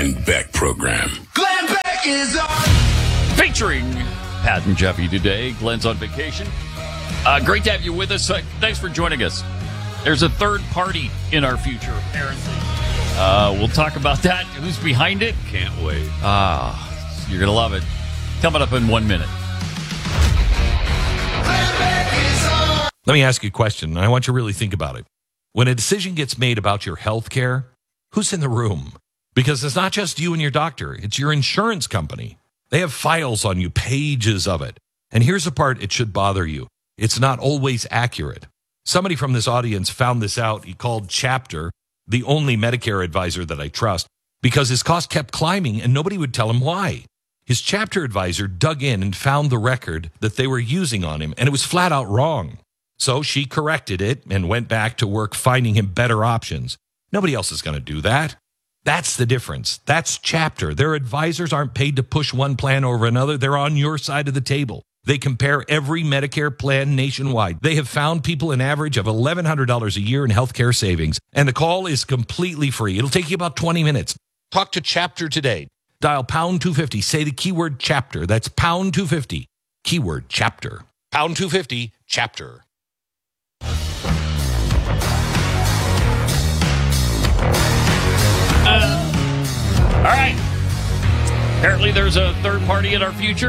Glenn Beck program. Glenn Beck is on. Featuring Pat and Jeffy today. Glenn's on vacation. Great to have you with us. Thanks for joining us. There's a third party in our future, apparently. We'll talk about that. Who's behind it? Can't wait. You're going to love it. Coming up in 1 minute. Let me ask you a question, and I want you to really think about it. When a decision gets made about your health care, who's in the room? Because it's not just you and your doctor. It's your insurance company. They have files on you, pages of it. And here's the part it should bother you. It's not always accurate. Somebody from this audience found this out. He called Chapter, the only Medicare advisor that I trust, because his cost kept climbing and nobody would tell him why. His Chapter advisor dug in and found the record that they were using on him, and it was flat out wrong. So she corrected it and went back to work finding him better options. Nobody else is going to do that. That's the difference. That's Chapter. Their advisors aren't paid to push one plan over another. They're on your side of the table. They compare every Medicare plan nationwide. They have found people an average of $1,100 a year in healthcare savings, and the call is completely free. It'll take you about 20 minutes. Talk to Chapter today. Dial pound 250. Say the keyword Chapter. That's pound 250. Keyword Chapter. Pound 250 Chapter. All right. Apparently there's a third party in our future.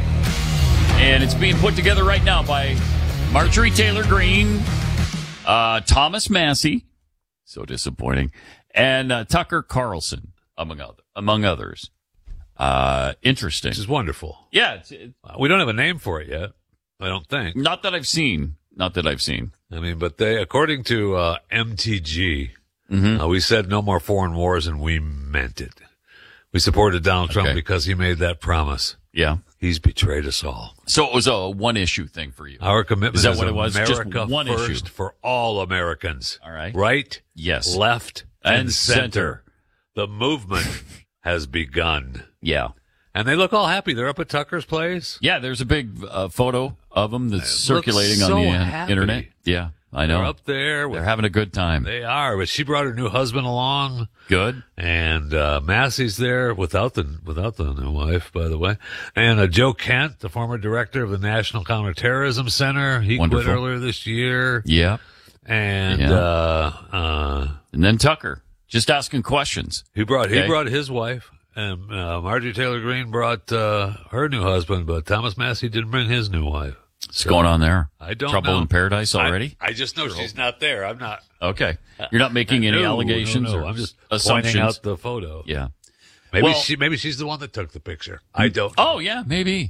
And it's being put together right now by Marjorie Taylor Greene, Thomas Massie, so disappointing, and Tucker Carlson, among others. Interesting. Which is wonderful. Yeah. We don't have a name for it yet, I don't think. Not that I've seen. I mean, but they, according to MTG, we said no more foreign wars, and we meant it. We supported Donald Trump because he made that promise. Yeah. He's betrayed us all. So it was a one-issue thing for you. Our commitment is what it was? America Just one first issue for all Americans. All right. Right? Yes. Left and center. center. The movement has begun. Yeah. And they look all happy. They're up at Tucker's place. Yeah, there's a big photo of them that's circulating so on the happy. internet. Yeah, I know. They're up there. They're having a good time. They are, but she brought her new husband along. Good. And Massey's there without the new wife, by the way. And Joe Kent, the former director of the National Counterterrorism Center, he quit earlier this year. Yeah. And and then Tucker just asking questions. He brought his wife. And Marjorie Taylor Greene brought her new husband, but Thomas Massie didn't bring his new wife. What's going on there? I don't Trouble know. in paradise already? I just know she's not there. I'm not. Okay. You're not making any allegations No, or I'm just assumptions? pointing out the photo. Yeah. Maybe she's the one that took the picture. I don't know. Oh, yeah, maybe.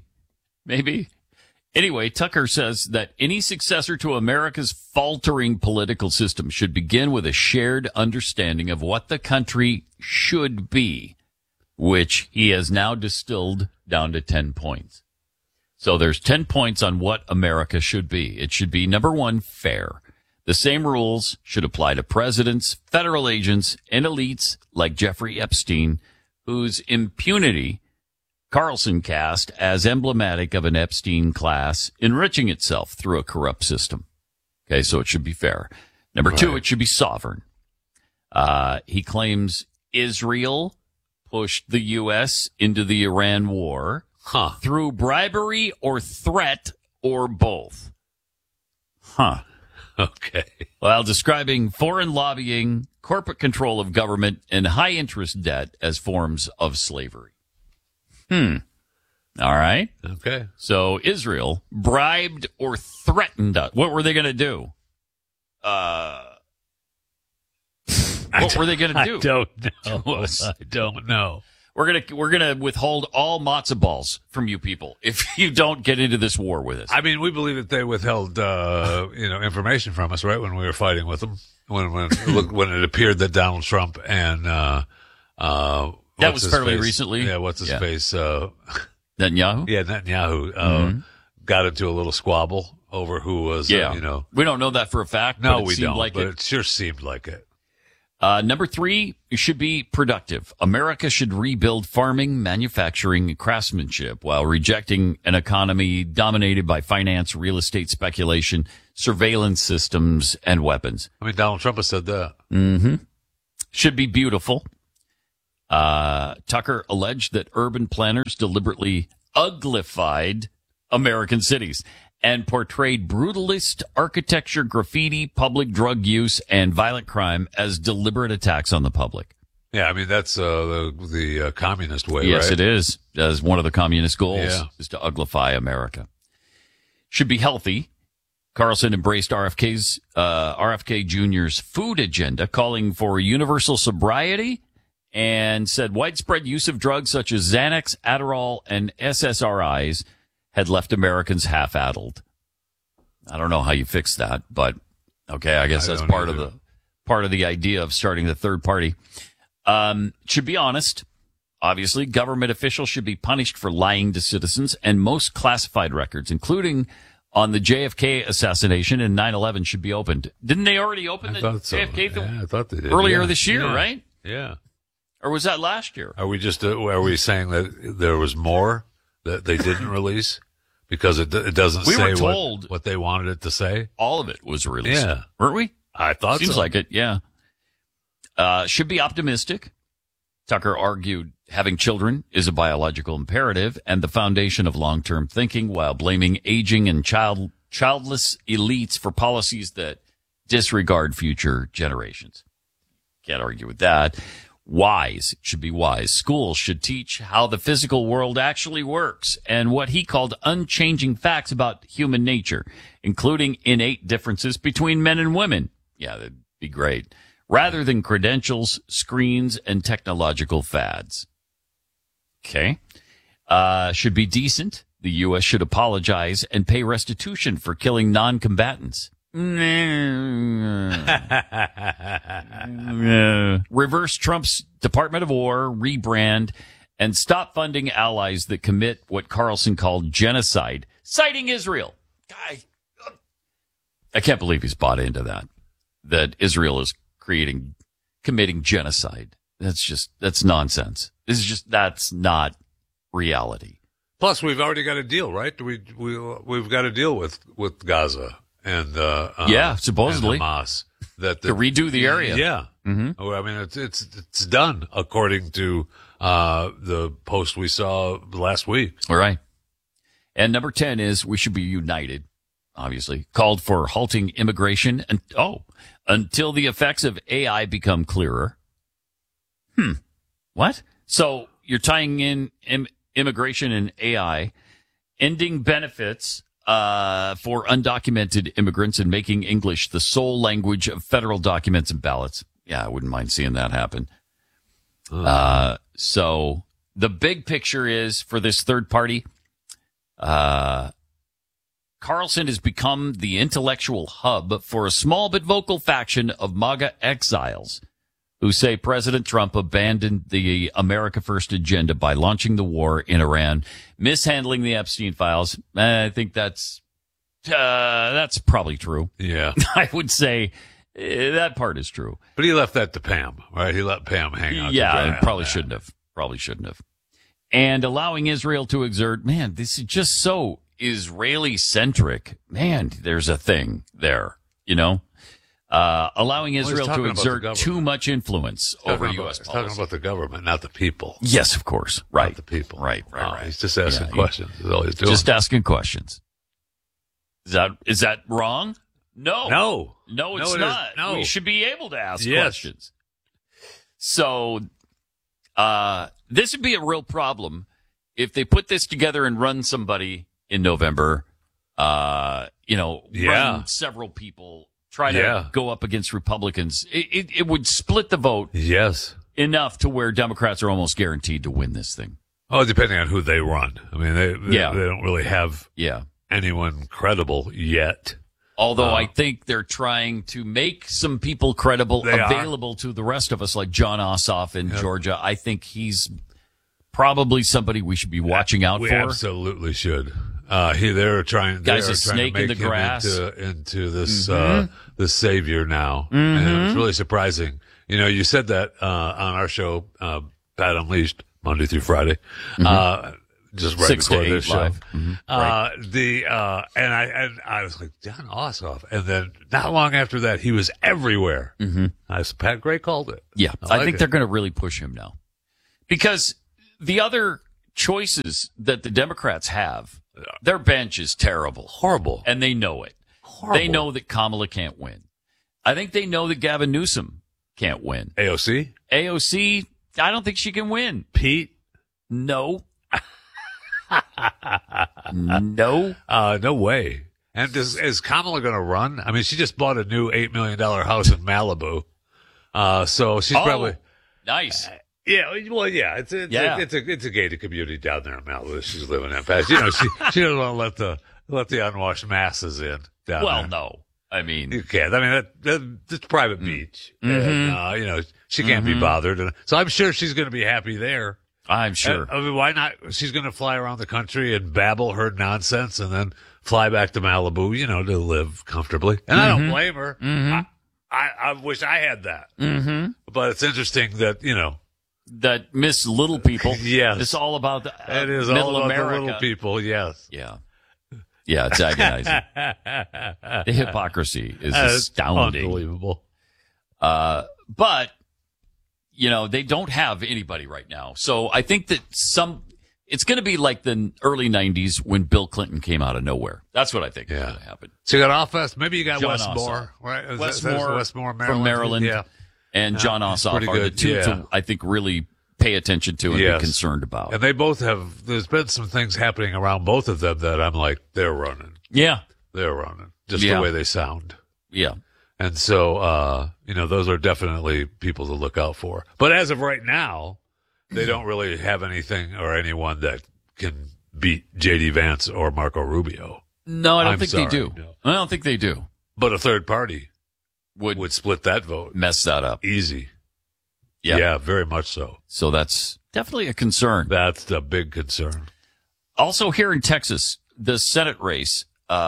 Anyway, Tucker says that any successor to America's faltering political system should begin with a shared understanding of what the country should be, which he has now distilled down to 10 points. So there's 10 points on what America should be. It should be, number one, fair. The same rules should apply to presidents, federal agents, and elites like Jeffrey Epstein, whose impunity Carlson cast as emblematic of an Epstein class enriching itself through a corrupt system. Okay, so it should be fair. Number two, it should be sovereign. He claims Israel pushed the U.S. into the Iran war through bribery or threat or both. Okay. While describing foreign lobbying, corporate control of government, and high-interest debt as forms of slavery. All right. Okay. So Israel bribed or threatened us. What were they going to do? What were they going to do? I don't know. We're gonna withhold all matzo balls from you people if you don't get into this war with us. I mean, we believe that they withheld, information from us, right, when we were fighting with them, when it appeared that Donald Trump and that was fairly recently. Yeah, what's his face? Netanyahu. Yeah, Netanyahu got into a little squabble over who was. We don't know that for a fact. No, but we don't. Like but it sure seemed like it. Number three, it should be productive. America should rebuild farming, manufacturing, and craftsmanship while rejecting an economy dominated by finance, real estate speculation, surveillance systems, and weapons. I mean, Donald Trump has said that. Should be beautiful. Tucker alleged that urban planners deliberately uglified American cities and portrayed brutalist architecture, graffiti, public drug use, and violent crime as deliberate attacks on the public. Yeah, I mean, that's the communist way, Yes, right? it is. As one of the communist goals Yeah. is to uglify America. Should be healthy. Carlson embraced RFK Jr.'s food agenda, calling for universal sobriety, and said widespread use of drugs such as Xanax, Adderall, and SSRIs had left Americans half-addled. I don't know how you fix that, but okay, I guess that's part of the idea of starting the third party. Should be honest. Obviously, government officials should be punished for lying to citizens, and most classified records, including on the JFK assassination and 9/11, should be opened. Didn't they already open the JFK Yeah, I thought they did. earlier this year, Yeah. right? Yeah. Or was that last year? Are we saying that there was more that they didn't release because it doesn't We say were told what they wanted it to say? all of it was released. Yeah. Weren't we? I thought Seems so. like it, yeah. Should be optimistic. Tucker argued having children is a biological imperative and the foundation of long-term thinking, while blaming aging and childless elites for policies that disregard future generations. Can't argue with that. Wise, should be wise. Schools should teach how the physical world actually works and what he called unchanging facts about human nature, including innate differences between men and women. Yeah, that'd be great. Rather than credentials, screens, and technological fads. Okay. Should be decent. The U.S. should apologize and pay restitution for killing non-combatants. Reverse Trump's Department of War, rebrand, and stop funding allies that commit what Carlson called genocide, citing Israel. I can't believe he's bought into that Israel is committing genocide. That's nonsense. That's not reality. Plus, we've already got a deal, right? We've got a deal with Gaza and supposedly and Hamas that to redo the area. Yeah, I mean it's done according to the post we saw last week. All right. And number 10 is we should be united. Obviously, called for halting immigration until the effects of AI become clearer. What? So you're tying in immigration and AI, ending benefits for undocumented immigrants and making English the sole language of federal documents and ballots. Yeah, I wouldn't mind seeing that happen. So the big picture is for this third party, Carlson has become the intellectual hub for a small but vocal faction of MAGA exiles who say President Trump abandoned the America First agenda by launching the war in Iran, mishandling the Epstein files. I think that's probably true. Yeah. I would say that part is true. But he left that to Pam, right? He let Pam hang out. Yeah, probably shouldn't have. And allowing Israel to exert, man, this is just so Israeli-centric. Man, there's a thing there, you know? Allowing Israel to exert too much influence over U.S. policy. He's talking about the government, not the people. Yes, of course. Right. Not the people. Right. He's just asking questions. That's all he's doing. Just asking questions. Is that wrong? No, it's not. No. We should be able to ask questions. So, this would be a real problem if they put this together and run somebody in November, run several people, try to go up against Republicans. It would split the vote. Yes. Enough to where Democrats are almost guaranteed to win this thing. Oh, depending on who they run. I mean, they don't really have anyone credible yet. Although I think they're trying to make some people credible available to the rest of us, like John Ossoff in Georgia. I think he's probably somebody we should be watching out for. We absolutely should. They're trying. Guy's a trying snake to make in the him grass into this this savior now, and it's really surprising. You know, you said that on our show, Pat Unleashed, Monday through Friday. Just right 6 to before 8 this show. live. Right. And I was like, John Ossoff. And then not long after that, he was everywhere. Pat Gray called it. Yeah. I think they're going to really push him now. Because the other choices that the Democrats have, their bench is terrible. Horrible. And they know it. Horrible. They know that Kamala can't win. I think they know that Gavin Newsom can't win. AOC? AOC, I don't think she can win. Pete? No. No. No way. And is Kamala going to run? I mean, she just bought a new $8 million house in Malibu. So she's probably. Nice. Yeah, well, yeah, it's a gated community down there in Malibu. She's living in fast. You know, she doesn't want to let the unwashed masses in down there. Well, no. I mean, you can't. I mean, it's private beach. And, you know, she can't be bothered. And so I'm sure she's going to be happy there. I'm sure. I mean, why not? She's going to fly around the country and babble her nonsense and then fly back to Malibu, you know, to live comfortably. And I don't blame her. I wish I had that. But it's interesting that, you know, that Miss Little People. Yes. It's all about the it is middle all about America. the little people, yes. Yeah. Yeah, it's agonizing. The hypocrisy is astounding. Unbelievable. But, you know, they don't have anybody right now. So I think that it's going to be like the early 90s when Bill Clinton came out of nowhere. That's what I think is going to happen. So you got Offest. Maybe you got John Westmore, Ossoff. right? Westmore Maryland. from Maryland. Yeah. And John Ossoff pretty are the good. two to, I think, really pay attention to and be concerned about. And they both there's been some things happening around both of them that I'm like, they're running. Yeah. They're running. Just the way they sound. Yeah. And so, you know, those are definitely people to look out for. But as of right now, they don't really have anything or anyone that can beat J.D. Vance or Marco Rubio. No, I don't think they do. No. I don't think they do. But a third party would split that vote. Mess that up. Easy. Yep. Yeah, very much so. So that's definitely a concern. That's a big concern. Also here in Texas, the Senate race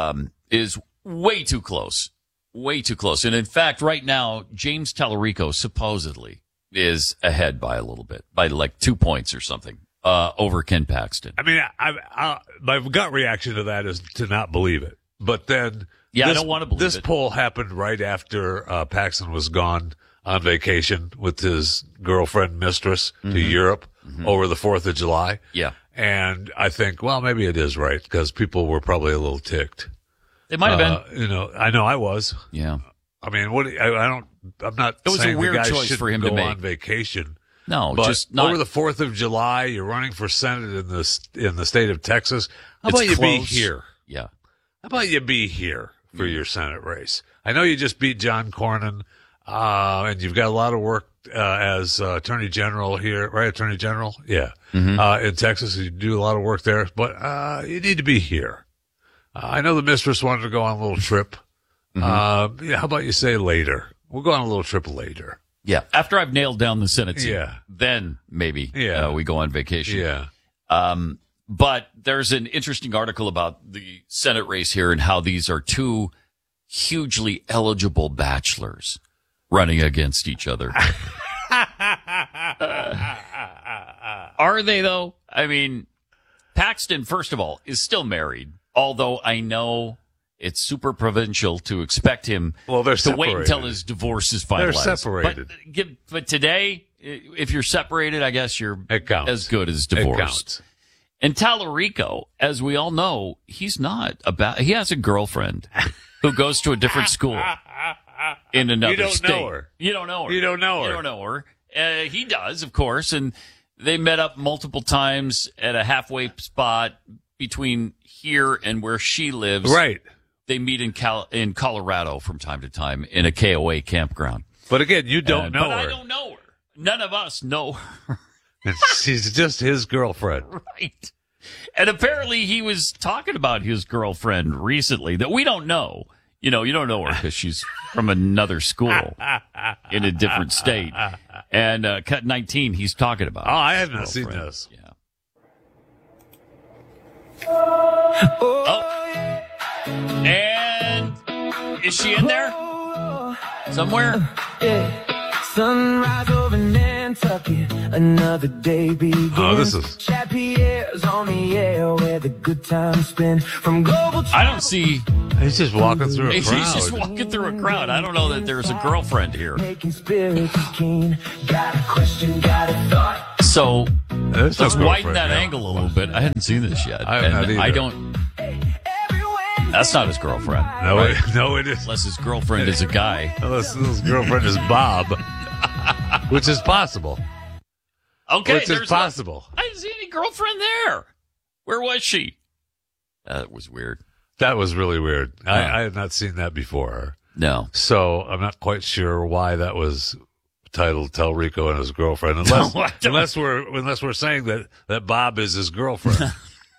is way too close. Way too close. And in fact, right now, James Tallarico supposedly is ahead by a little bit, by like 2 points or something, over Ken Paxton. I mean, my gut reaction to that is to not believe it. But then, I don't want to believe this it. poll happened right after Paxton was gone on vacation with his girlfriend mistress to Europe over the 4th of July. Yeah. And I think, well, maybe it is right because people were probably a little ticked. They might have been. You know I was. Yeah. I mean, I'm not it was saying a weird the guy choice should for him go to make on vacation. No, but just not. Over the 4th of July, you're running for Senate in the state of Texas. How It's about you be close. here? Yeah. How about you be here for your Senate race? I know you just beat John Cornyn, and you've got a lot of work as Attorney General here, right? Attorney General? Yeah. In Texas, you do a lot of work there, but you need to be here. I know the mistress wanted to go on a little trip. How about you say later? We'll go on a little trip later. Yeah. After I've nailed down the Senate seat, Yeah. then maybe Yeah. we go on vacation. Yeah. But there's an interesting article about the Senate race here and how these are two hugely eligible bachelors running against each other. Are they, though? I mean, Paxton, first of all, is still married, although I know it's super provincial to expect him Well, they're to wait separated. until his divorce is finalized. They're separated. But today, if you're separated, I guess you're It counts. as good as It divorced. counts. And Tallarico, as we all know, he's not he has a girlfriend who goes to a different school in another You don't state. know her. You don't know her. You don't know her. You don't know her. He does, of course, and they met up multiple times at a halfway spot between here and where she lives. Right. They meet in Colorado from time to time in a KOA campground. But again, you don't know but her. I don't know her. None of us know her. She's just his girlfriend. Right. And apparently he was talking about his girlfriend recently that we don't know. You know, you don't know her because she's from another school in a different state. And cut 19, he's talking about. Oh, I have not seen this. Yeah. Oh. And is she in there? Somewhere? Yeah. Sunrise over Nantucket, another day begins. Oh, this is. Chappie airs on the air where the good times spin. From global I don't see He's just walking through a He's crowd. just walking through a crowd. I don't know that there's a girlfriend here. Making spirits keen. Got a question, got a thought. So There's no let's widen girlfriend that now. angle a little bit. I hadn't seen this yet. I have not and either. I don't. That's not his girlfriend. No, right? no, it is. Unless his girlfriend is a guy. Unless his girlfriend is Bob, which is possible. Okay, Which is there's possible. I didn't see any girlfriend there. Where was she? That was weird. That was really weird. I had not seen that before. No. So I'm not quite sure why that was titled Telrico and his girlfriend. Unless, No, I don't- unless we're saying that Bob is his girlfriend.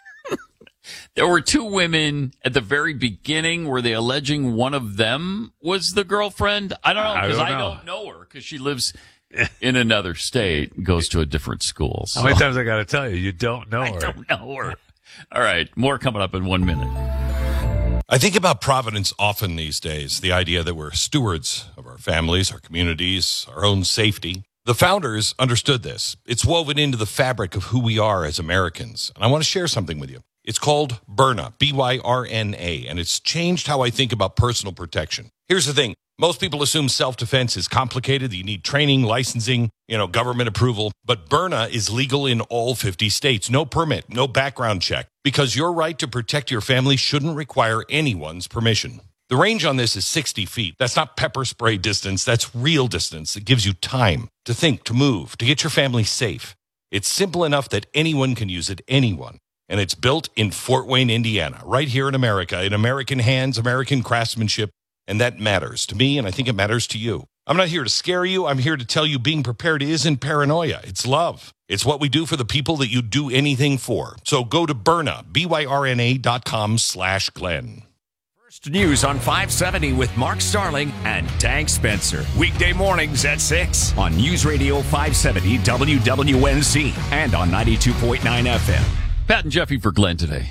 There were two women at the very beginning. Were they alleging one of them was the girlfriend? I don't know, because I don't know her, because she lives in another state and goes to a different school. So How many times I got to tell you don't know I her? don't know her. All right, more coming up in 1 minute. I think about Providence often these days, the idea that we're stewards of our families, our communities, our own safety. The founders understood this. It's woven into the fabric of who we are as Americans. And I want to share something with you. It's called Byrna, B-Y-R-N-A, and it's changed how I think about personal protection. Here's the thing. Most people assume self-defense is complicated. You need training, licensing, government approval. But Byrna is legal in all 50 states. No permit, no background check. Because your right to protect your family shouldn't require anyone's permission. The range on this is 60 feet. That's not pepper spray distance. That's real distance. It gives you time to think, to move, to get your family safe. It's simple enough that anyone can use it, anyone. And it's built in Fort Wayne, Indiana, right here in America, in American hands, American craftsmanship. And that matters to me, and I think it matters to you. I'm not here to scare you. I'm here to tell you being prepared isn't paranoia. It's love. It's what we do for the people that you do anything for. So go to Byrna, BYRNA.com/Glenn. First News on 570 with Mark Starling and Tank Spencer. Weekday mornings at 6 on News Radio 570 WWNC and on 92.9 FM. Pat and Jeffy for Glenn today.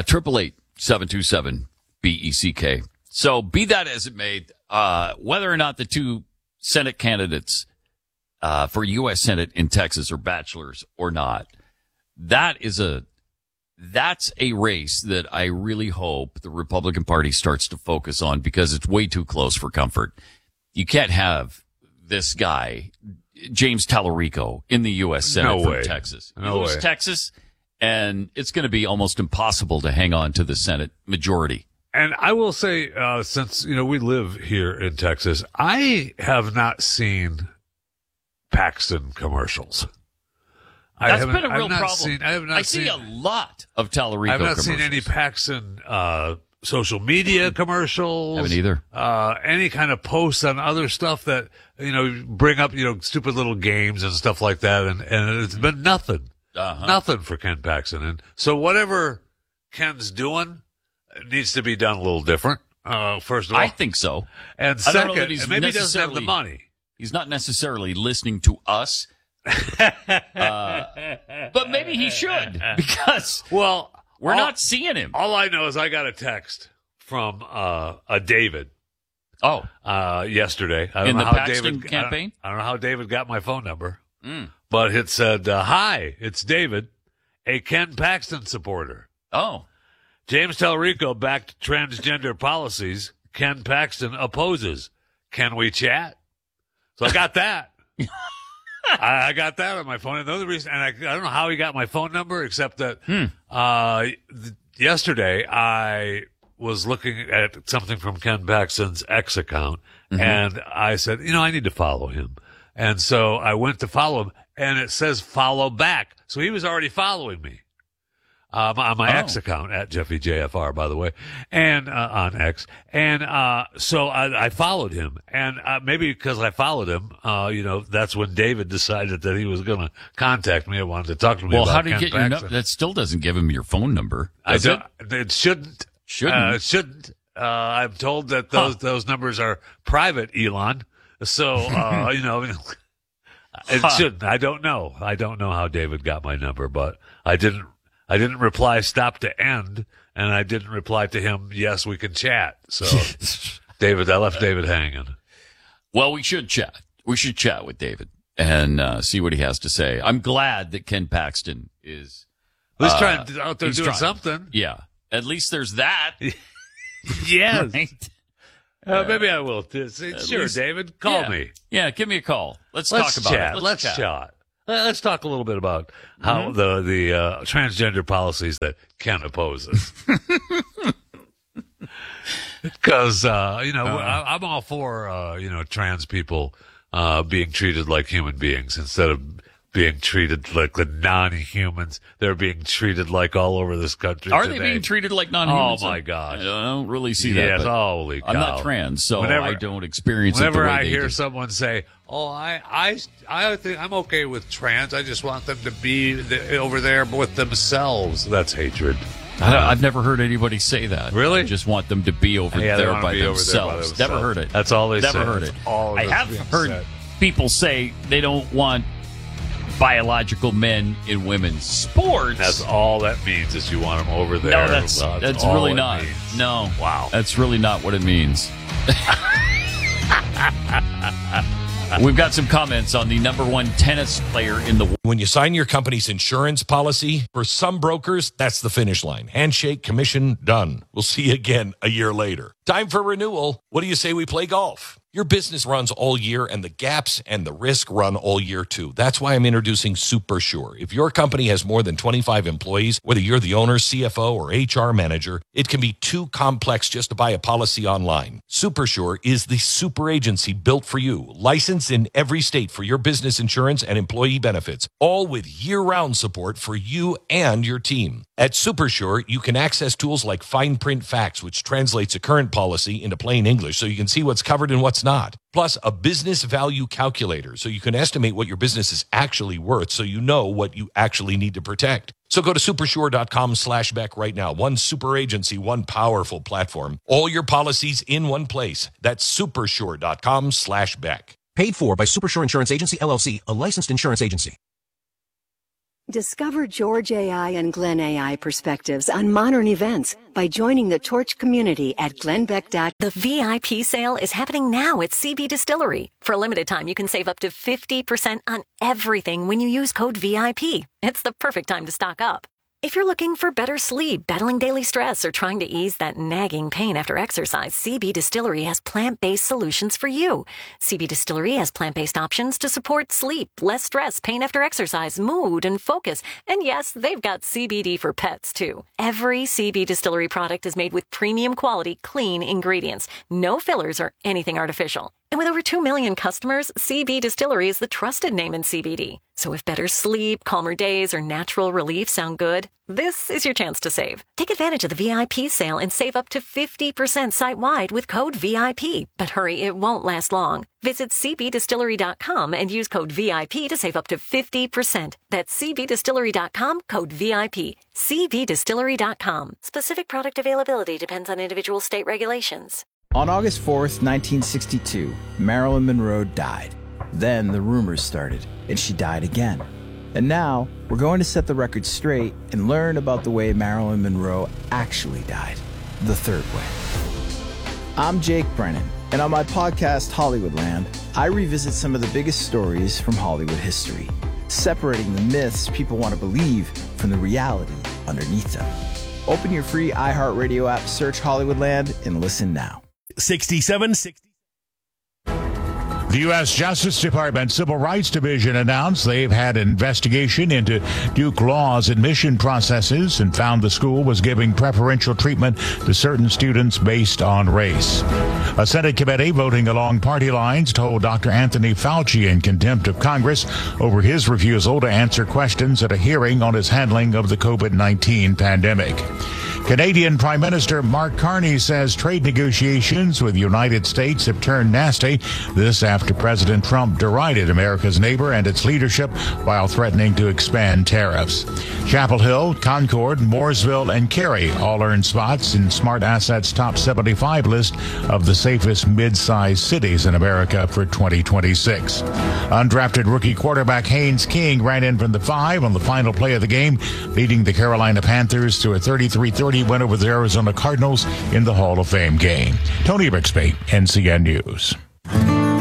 888-727-BECK. So be that as it may, whether or not the two Senate candidates for U.S. Senate in Texas are bachelors or not, that's a race that I really hope the Republican Party starts to focus on, because it's way too close for comfort. You can't have this guy, James Tallarico, in the U.S. Senate No from way. Texas. No He was way. Texas, and it's going to be almost impossible to hang on to the Senate majority. And I will say, since, we live here in Texas, I have not seen Paxton commercials. That's been a real not problem. Seen, I have not I see seen, a lot of Tallarico I have not commercials. seen any Paxton social media commercials. Haven't either. Any kind of posts on other stuff that, bring up, stupid little games and stuff like that. And it's been nothing. Nothing for Ken Paxton. And so whatever Ken's doing needs to be done a little different. First of all. I think so. And I don't know second, that he's maybe he doesn't have the necessarily- money. He's not necessarily listening to us. But maybe he should, because Well, we're not seeing him. All I know is I got a text from a David Oh, yesterday. I don't In know the how Paxton David campaign? I don't know how David got my phone number, but it said, "Hi, it's David, a Ken Paxton supporter. oh. James Tallarico backed transgender policies. Ken Paxton opposes. Can we chat?" So I got that. I got that on my phone. And the other reason, and I don't know how he got my phone number, except that yesterday I was looking at something from Ken Paxton's X account, and I said, I need to follow him. And so I went to follow him, and it says follow back. So he was already following me. On my X account at Jeffy JFR, by the way, and on X, and so I followed him, and maybe because I followed him, that's when David decided that he was going to contact me and wanted to talk to me. Well, about how did you Ken get your Paxton. number? That still doesn't give him your phone number. I Does don't. it? It shouldn't. Shouldn't. It shouldn't. I'm told that those numbers are private, Elon. So it shouldn't. I don't know. I don't know how David got my number, but I didn't reply stop to end, and I didn't reply to him, yes, we can chat. So, I left David hanging. Well, we should chat. We should chat with David and see what he has to say. I'm glad that Ken Paxton is At least trying out there he's doing trying. something. Yeah. At least there's that. Yes. Right? Maybe I will. Sure, least- David, call me. Yeah, give me a call. Let's talk about chat. it. Let's chat. Let's talk a little bit about how the transgender policies that Ken opposes. Because, I'm all for, trans people being treated like human beings instead of being treated like the non-humans they're being treated like all over this country. Are today. they being treated like non-humans? Oh, my gosh. I don't really see that. Yes, but holy cow. I'm not trans, so I don't experience it the Whenever way I they hear do. someone say, I think I'm okay with trans, I just want them to be over there with themselves. That's hatred. I've never heard anybody say that. Really? I just want them to be over Yeah, they there wanna by be over there by themselves. themselves. Never heard it. That's all they say. Never heard That's it. all I that's have being heard said. people say they don't want biological men in women's sports. That's all that means is you want them over there. No, that's all really it not. means. No. Wow. That's really not what it means. We've got some comments on the number one tennis player in the world. When you sign your company's insurance policy, for some brokers, that's the finish line. Handshake, commission, done. We'll see you again a year later. Time for renewal. What do you say we play golf? Your business runs all year, and the gaps and the risk run all year, too. That's why I'm introducing SuperSure. If your company has more than 25 employees, whether you're the owner, CFO, or HR manager, it can be too complex just to buy a policy online. SuperSure is the super agency built for you, licensed in every state for your business insurance and employee benefits, all with year-round support for you and your team. At SuperSure, you can access tools like Fine Print Facts, which translates a current policy into plain English so you can see what's covered and what's not. Plus, a business value calculator so you can estimate what your business is actually worth so you know what you actually need to protect. So go to supersure.com/Beck right now. One super agency, one powerful platform. All your policies in one place. That's supersure.com/Beck. Paid for by Supersure Insurance Agency, LLC, a licensed insurance agency. Discover George AI and Glenn AI perspectives on modern events by joining the Torch community at glenbeck.com. The VIP sale is happening now at CB Distillery. For a limited time, you can save up to 50% on everything when you use code VIP. It's the perfect time to stock up. If you're looking for better sleep, battling daily stress, or trying to ease that nagging pain after exercise, CB Distillery has plant-based solutions for you. CB Distillery has plant-based options to support sleep, less stress, pain after exercise, mood, and focus. And yes, they've got CBD for pets, too. Every CB Distillery product is made with premium quality, clean ingredients. No fillers or anything artificial. And with over 2 million customers, CB Distillery is the trusted name in CBD. So if better sleep, calmer days, or natural relief sound good, this is your chance to save. Take advantage of the VIP sale and save up to 50% site-wide with code VIP. But hurry, it won't last long. Visit cbdistillery.com and use code VIP to save up to 50%. That's cbdistillery.com, code VIP. cbdistillery.com. Specific product availability depends on individual state regulations. On August 4th, 1962, Marilyn Monroe died. Then the rumors started, and she died again. And now, we're going to set the record straight and learn about the way Marilyn Monroe actually died, the third way. I'm Jake Brennan, and on my podcast, Hollywoodland, I revisit some of the biggest stories from Hollywood history, separating the myths people want to believe from the reality underneath them. Open your free iHeartRadio app, search Hollywoodland, and listen now. 6760. The U.S. Justice Department Civil Rights Division announced they've had an investigation into Duke Law's admission processes and found the school was giving preferential treatment to certain students based on race. A Senate committee voting along party lines told Dr. Anthony Fauci in contempt of Congress over his refusal to answer questions at a hearing on his handling of the COVID-19 pandemic. Canadian Prime Minister Mark Carney says trade negotiations with the United States have turned nasty. This after President Trump derided America's neighbor and its leadership while threatening to expand tariffs. Chapel Hill, Concord, Mooresville, and Cary all earned spots in Smart Asset's top 75 list of the safest mid-sized cities in America for 2026. Undrafted rookie quarterback Haynes King ran in from the 5 on the final play of the game, leading the Carolina Panthers to a 33-30 win over the Arizona Cardinals in the Hall of Fame game. Tony Bixby, NCN News.